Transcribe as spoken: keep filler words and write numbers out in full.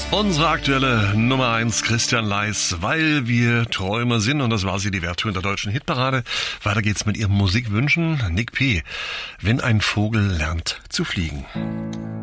Unsere aktuelle Nummer eins, Christian Leis, weil wir Träumer sind. Und das war sie, die Wertung der deutschen Hitparade. Weiter geht's mit ihrem Musikwünschen. Nick P. Wenn ein Vogel lernt zu fliegen.